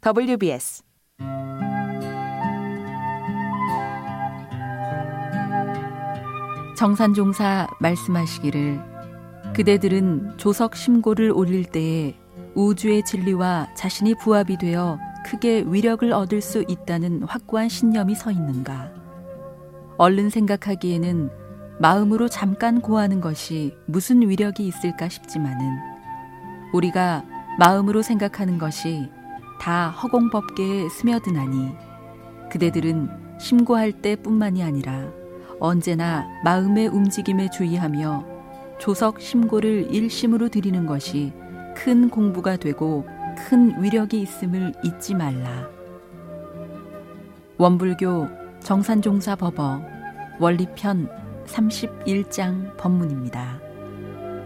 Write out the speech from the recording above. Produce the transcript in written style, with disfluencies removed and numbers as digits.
WBS 정산종사 말씀하시기를 그대들은 조석 심고를 올릴 때에 우주의 진리와 자신이 부합이 되어 크게 위력을 얻을 수 있다는 확고한 신념이 서 있는가? 얼른 생각하기에는 마음으로 잠깐 고하는 것이 무슨 위력이 있을까 싶지만은 우리가 마음으로 생각하는 것이 다 허공법계에 스며드나니 그대들은 심고할 때뿐만이 아니라 언제나 마음의 움직임에 주의하며 조석 심고를 일심으로 드리는 것이 큰 공부가 되고 큰 위력이 있음을 잊지 말라. 원불교 정산종사 법어 원리편 31장 법문입니다.